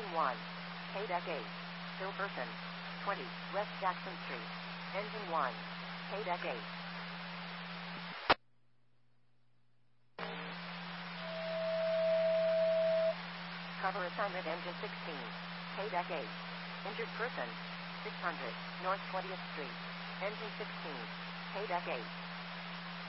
Engine 1. KDEC 8. Still person. 20. West Jackson Street. Engine 1. KDEC 8. Cover assignment Engine 16. KDEC 8. Injured person. 600. North 20th Street. Engine 16. KDEC 8.